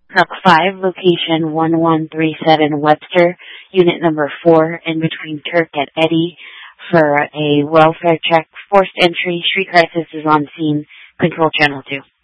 Truck 5, location 1137 Webster, unit number 4, in between Turk and Eddy, for a welfare check. Forced entry, street crisis is on scene. Control channel 2.